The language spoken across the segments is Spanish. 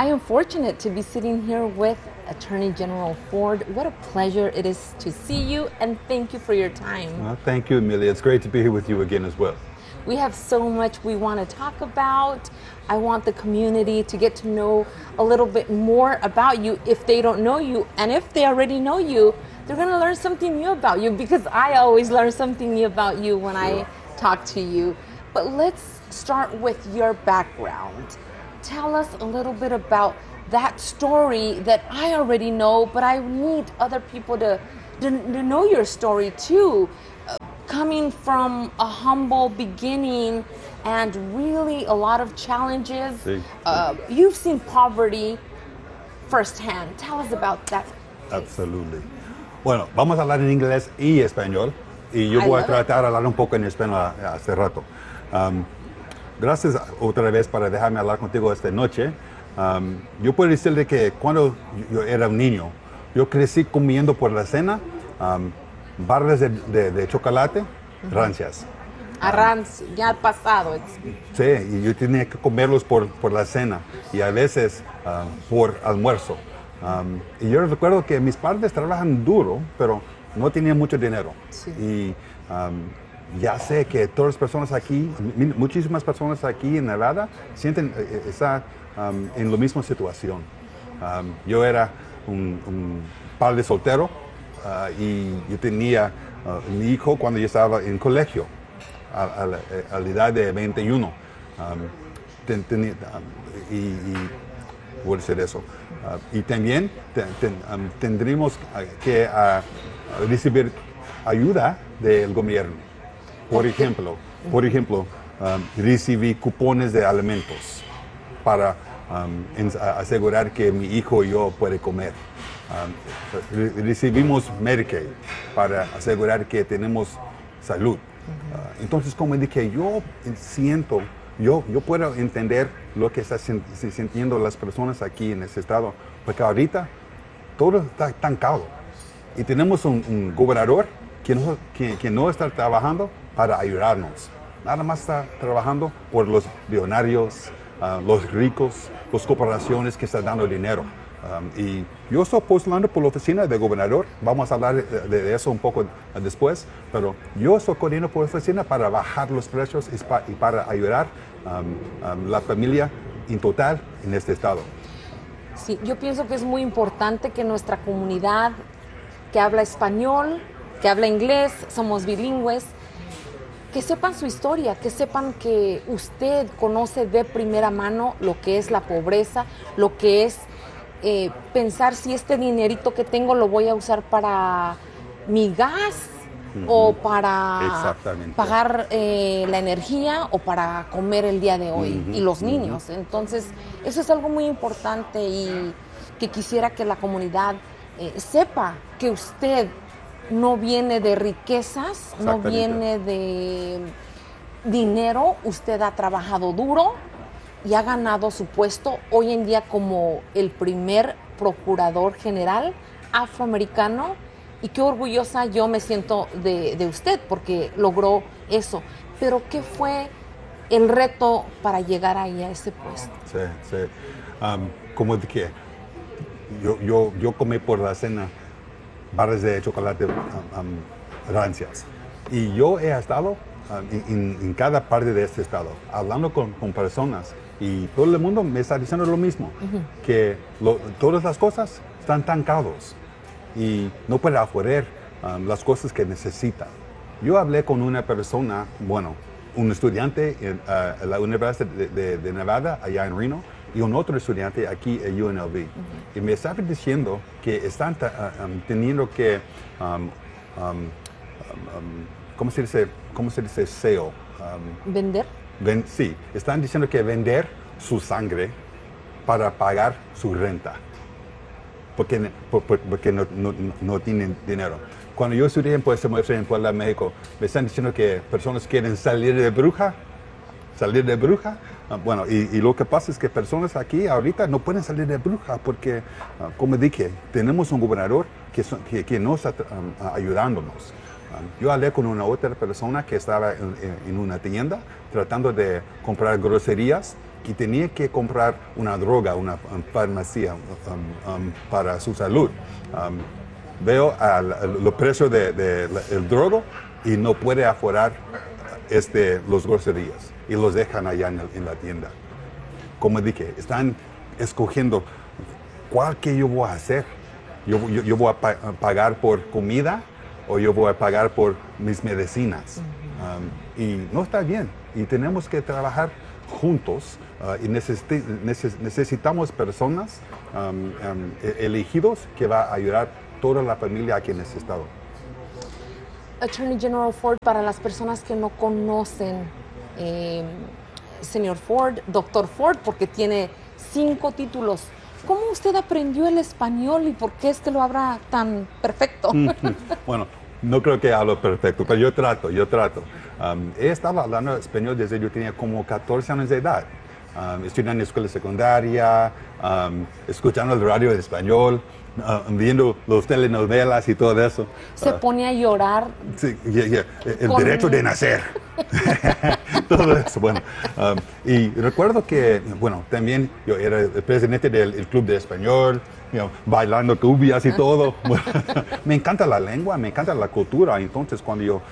I am fortunate to be sitting here with Attorney General Ford. What a pleasure it is to see you, and thank you for your time. Well, thank you, Amelia. It's great to be here with you again as well. We have so much we want to talk about. I want the community to get to know a little bit more about you if they don't know you. And if they already know you, they're going to learn something new about you, because I always learn something new about you when I talk to you. But let's start with your background. Tell us a little bit about that story that I already know, but I need other people to know your story too. Coming from a humble beginning and really a lot of challenges. You've seen poverty firsthand. Tell us about that. Absolutely. Bueno, vamos a hablar en inglés y español, y yo voy a tratar de hablar un poco en español hace rato. Gracias otra vez para dejarme hablar contigo esta noche. Yo puedo decirle que cuando yo era un niño, yo crecí comiendo por la cena barras de chocolate, rancias. Ya pasado. Sí, y yo tenía que comerlos por la cena y a veces por almuerzo. Y yo recuerdo que mis padres trabajan duro, pero no tenían mucho dinero. Sí. Y ya sé que todas las personas aquí, muchísimas personas aquí en Nevada, están en la misma situación. Yo era un padre soltero y yo tenía mi hijo cuando yo estaba en colegio, a la edad de 21. Voy a decir eso. Y también tendríamos que recibir ayuda del gobierno. Por ejemplo, recibí cupones de alimentos para asegurar que mi hijo y yo puede comer. Recibimos Medicaid para asegurar que tenemos salud. Entonces, como dije, yo puedo entender lo que están sintiendo las personas aquí en este estado, porque ahorita todo está estancado. Y tenemos un gobernador que no está trabajando para ayudarnos. Nada más está trabajando por los millonarios, los ricos, las corporaciones que están dando dinero. Y yo estoy postulando por la oficina del gobernador. Vamos a hablar de eso un poco después. Pero yo estoy corriendo por la oficina para bajar los precios y para ayudar a la familia en total en este estado. Sí, yo pienso que es muy importante que nuestra comunidad que habla español, que habla inglés, somos bilingües, que sepan su historia, que sepan que usted conoce de primera mano lo que es la pobreza, lo que es pensar si este dinerito que tengo lo voy a usar para mi gas o para pagar la energía o para comer el día de hoy y los niños. Entonces, eso es algo muy importante y que quisiera que la comunidad sepa que usted no viene de riquezas, no viene de dinero, usted ha trabajado duro y ha ganado su puesto hoy en día como el primer procurador general afroamericano, y qué orgullosa yo me siento de usted porque logró eso. Pero ¿qué fue el reto para llegar ahí a ese puesto? Sí. Como dije, yo comí por la cena barras de chocolate rancias. Y yo he estado en cada parte de este estado, hablando con personas, y todo el mundo me está diciendo lo mismo, que todas las cosas están estancados y no puede ofrecer las cosas que necesitan. Yo hablé con una persona, un estudiante en la Universidad de Nevada, allá en Reno, y un otro estudiante aquí en UNLV. Y me estaba diciendo que están teniendo que, ¿cómo se dice sale? ¿Vender? Sí, están diciendo que vender su sangre para pagar su renta, porque no tienen dinero. Cuando yo estudié en Puebla, México, me están diciendo que personas quieren salir de bruja. Y lo que pasa es que personas aquí ahorita no pueden salir de bruja porque, como dije, tenemos un gobernador que no está ayudándonos. Yo hablé con una otra persona que estaba en una tienda tratando de comprar groserías que tenía que comprar una droga, una farmacia para su salud. Veo los precios del drogo y no puede aforar los groserías y los dejan allá en la tienda. Como dije, están escogiendo cuál que yo voy a hacer. Yo voy a pagar por comida o yo voy a pagar por mis medicinas. Y no está bien. Y tenemos que trabajar juntos y necesitamos personas elegidos que va a ayudar toda la familia aquí en este estado. Attorney General Ford, para las personas que no conocen, señor Ford, doctor Ford, porque tiene 5 títulos, ¿cómo usted aprendió el español y por qué es que lo habla tan perfecto? Bueno, no creo que hablo perfecto, pero yo trato. He estado hablando español desde yo tenía como 14 años de edad. Estudiando en la escuela secundaria, escuchando el radio en español, viendo las telenovelas y todo eso. Se pone a llorar. Sí, el derecho de nacer. Todo eso, bueno. Y recuerdo que, bueno, también yo era el presidente del Club de Español, bailando cumbias y todo. Bueno, me encanta la lengua, me encanta la cultura. Entonces, cuando yo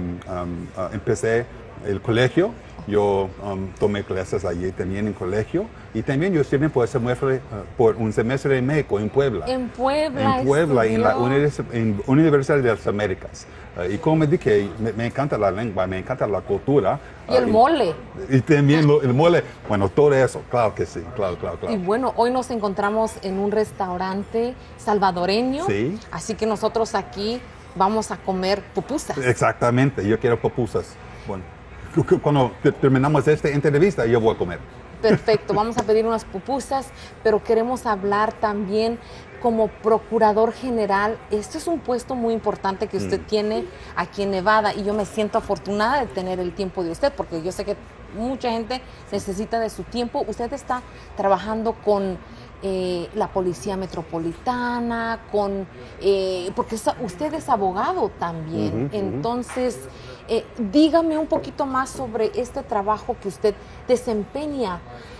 empecé el colegio, yo tomé clases allí también en colegio y también yo estudié por un semestre en México, en Puebla. En Puebla, en la Universidad de las Américas. Y como me dije, me encanta la lengua, me encanta la cultura. Y el mole. Y también el mole. Bueno, todo eso, claro que sí, claro. Y bueno, hoy nos encontramos en un restaurante salvadoreño. Sí. Así que nosotros aquí vamos a comer pupusas. Exactamente, yo quiero pupusas. Bueno, cuando terminamos esta entrevista, yo voy a comer. Perfecto, vamos a pedir unas pupusas, pero queremos hablar también como procurador general. Este es un puesto muy importante que usted tiene aquí en Nevada y yo me siento afortunada de tener el tiempo de usted, porque yo sé que mucha gente necesita de su tiempo. Usted está trabajando con la Policía Metropolitana, porque usted es abogado también. Entonces, dígame un poquito más sobre este trabajo que usted desempeña.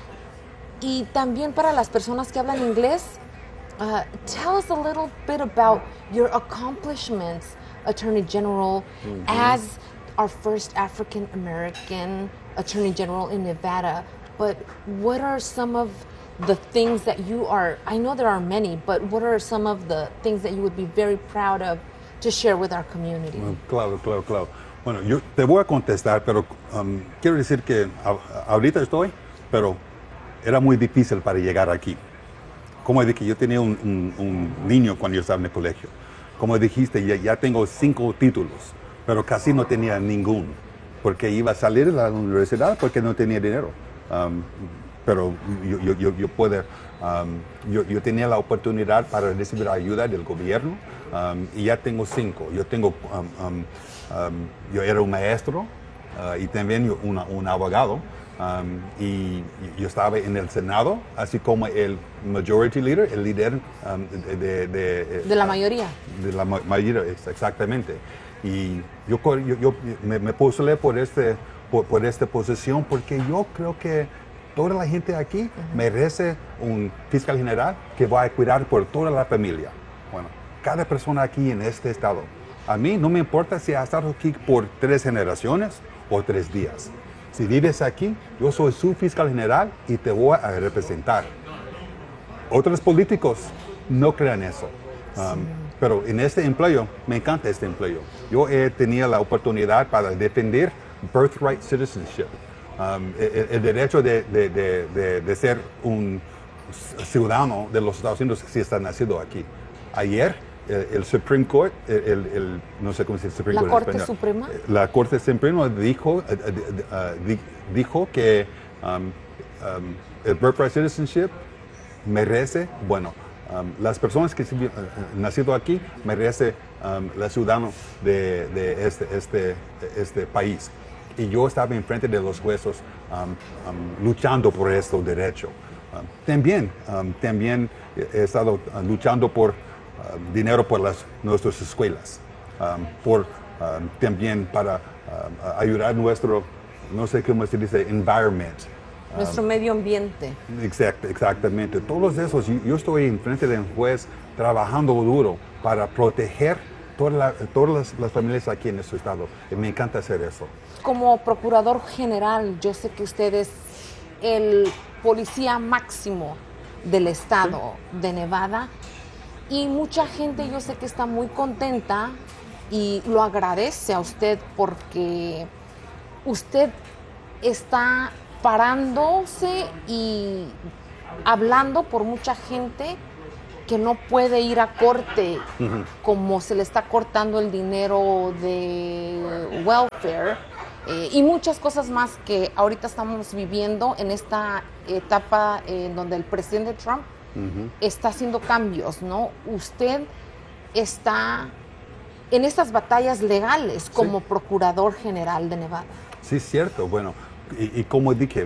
Y también para las personas que hablan inglés, tell us a little bit about your accomplishments, Attorney General, as our first African American Attorney General in Nevada. But what are some of the things that I know there are many, but what are some of the things that you would be very proud of to share with our community? Claro. Bueno, yo te voy a contestar, pero quiero decir que ahorita pero era muy difícil para llegar aquí. Como dije, yo tenía un niño cuando yo estaba en el colegio. Como dijiste, ya tengo 5 títulos, pero casi no tenía ninguno, porque iba a salir de la universidad porque no tenía dinero. Pero yo tenía la oportunidad para recibir ayuda del gobierno y ya tengo 5. Yo era un maestro y también un abogado y yo estaba en el Senado, así como el majority leader, el líder de la mayoría. De la mayoría, exactamente. Y yo me postulé por esta posición porque yo creo que toda la gente aquí merece un fiscal general que va a cuidar por toda la familia. Bueno, cada persona aquí en este estado. A mí no me importa si has estado aquí por 3 generaciones o 3 días. Si vives aquí, yo soy su fiscal general y te voy a representar. Otros políticos no crean eso. Pero en este empleo, me encanta este empleo. Yo he tenido la oportunidad para defender birthright citizenship. El derecho de ser un ciudadano de los Estados Unidos si está nacido aquí. Ayer, el Supreme Court, no sé cómo se dice Supreme Court en español. Suprema. La Corte Suprema dijo que el birthright citizenship merece, las personas que han nacido aquí merece la ciudadano de este país. Y yo estaba enfrente de los jueces luchando por este derecho. También he estado luchando por dinero por nuestras escuelas, también para ayudar nuestro, no sé cómo se dice, environment, Nuestro medio ambiente. Exactamente. Todos esos, yo estoy enfrente de un juez trabajando duro para proteger todas las familias aquí en nuestro estado. Y me encanta hacer eso. Como procurador general, yo sé que usted es el policía máximo del estado de Nevada y mucha gente yo sé que está muy contenta y lo agradece a usted porque usted está parándose y hablando por mucha gente que no puede ir a corte, como se le está cortando el dinero de welfare y muchas cosas más que ahorita estamos viviendo en esta etapa en donde el presidente Trump está haciendo cambios, ¿no? Usted está en estas batallas legales como procurador general de Nevada. Sí, es cierto. Bueno, y como dije,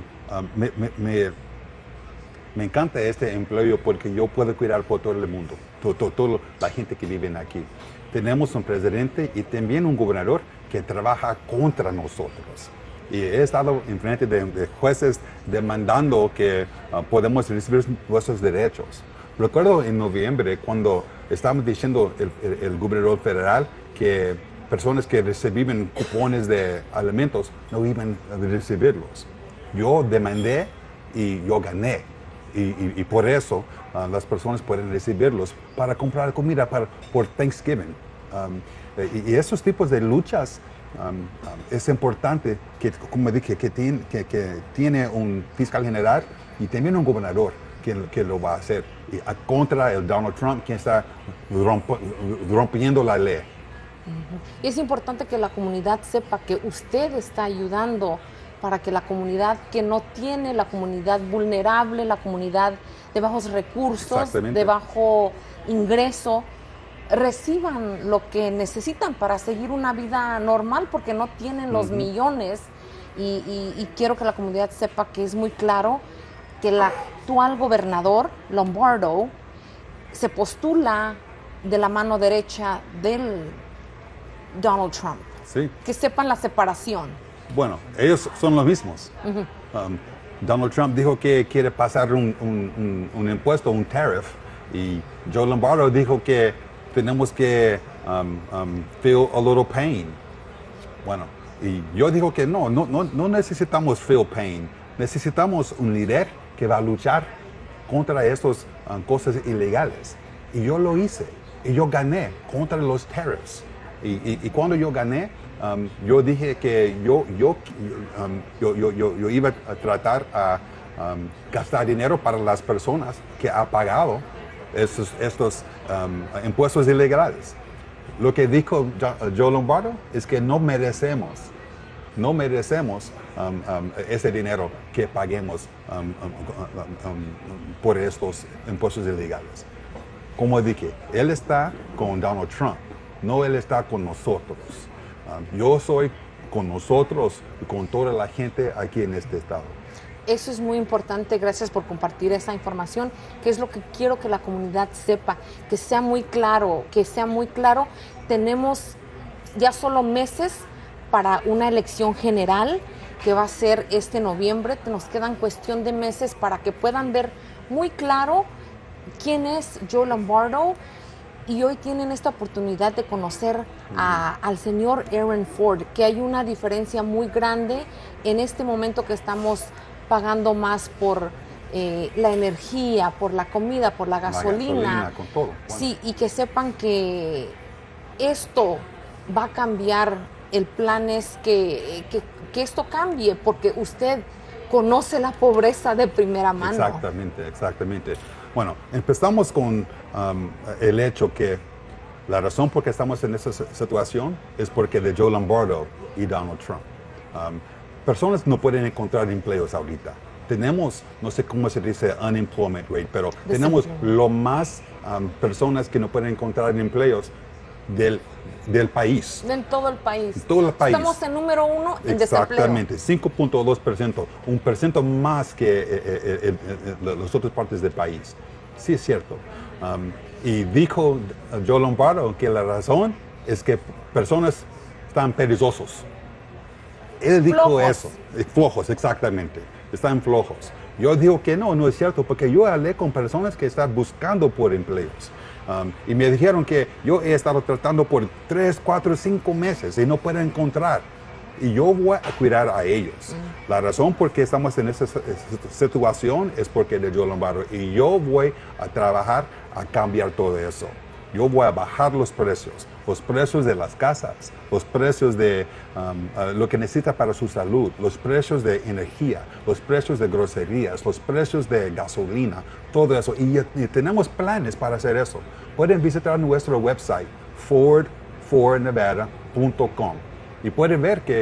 me encanta este empleo porque yo puedo cuidar por todo el mundo, toda la gente que vive aquí. Tenemos un presidente y también un gobernador que trabaja contra nosotros. Y he estado enfrente de jueces demandando que podamos recibir nuestros derechos. Recuerdo en noviembre cuando estábamos diciendo el gobernador federal que personas que recibían cupones de alimentos no iban a recibirlos. Yo demandé y yo gané. Y por eso las personas pueden recibirlos para comprar comida por Thanksgiving. Y esos tipos de luchas es importante que, como dije, que tiene un fiscal general y también un gobernador que lo va a hacer. Y contra el Donald Trump, quien está rompiendo la ley. Y es importante que la comunidad sepa que usted está ayudando para que la comunidad que no tiene, la comunidad vulnerable, la comunidad de bajos recursos, de bajo ingreso, reciban lo que necesitan para seguir una vida normal porque no tienen los millones. Y quiero que la comunidad sepa que es muy claro que el actual gobernador, Lombardo, se postula de la mano derecha del Donald Trump. Sí. Que sepan la separación. Bueno, ellos son los mismos. Donald Trump dijo que quiere pasar un impuesto, un tariff, y Joe Lombardo dijo que tenemos que feel a little pain. Bueno, y yo digo que no necesitamos feel pain, necesitamos un líder que va a luchar contra estas cosas ilegales. Y yo lo hice, y yo gané contra los tariffs. Y cuando yo gané, yo dije que yo iba a tratar a gastar dinero para las personas que han pagado estos impuestos ilegales. Lo que dijo Joe Lombardo es que no merecemos ese dinero que paguemos por estos impuestos ilegales. Como dije, él está con Donald Trump, no él está con nosotros. Yo soy con nosotros y con toda la gente aquí en este estado. Eso es muy importante, gracias por compartir esa información, que es lo que quiero que la comunidad sepa, que sea muy claro, Tenemos ya solo meses para una elección general que va a ser este noviembre, nos quedan cuestión de meses para que puedan ver muy claro quién es Joe Lombardo. Y hoy tienen esta oportunidad de conocer al señor Aaron Ford, que hay una diferencia muy grande en este momento que estamos pagando más por la energía, por la comida, por la gasolina. Con todo. Bueno. Sí, y que sepan que esto va a cambiar. El plan es que esto cambie, porque usted conoce la pobreza de primera mano. Exactamente. Bueno, empezamos con el hecho que la razón por qué estamos en esa situación es porque de Joe Lombardo y Donald Trump. Personas no pueden encontrar empleos ahorita. Tenemos, no sé cómo se dice unemployment rate, pero tenemos lo más personas que no pueden encontrar empleos del país. En todo el país. Estamos en número 1 en desempleo. Exactamente, 5.2%, un por ciento más que las otras partes del país. Sí, es cierto. Y dijo Joe Lombardo que la razón es que personas están perezosos. Él dijo eso. Flojos, exactamente. están flojos. Yo digo que no es cierto, porque yo hablé con personas que están buscando por empleos. Y me dijeron que yo he estado tratando por 3, 4, 5 meses y no puedo encontrar. Y yo voy a cuidar a ellos. La razón por qué estamos en esta situación es porque de Joe Lombardo. Y yo voy a trabajar a cambiar todo eso. Yo voy a bajar los precios de las casas, los precios de lo que necesita para su salud, los precios de energía, los precios de groserías, los precios de gasolina, todo eso. Y tenemos planes para hacer eso. Pueden visitar nuestro website, fordfornevada.com, y pueden ver que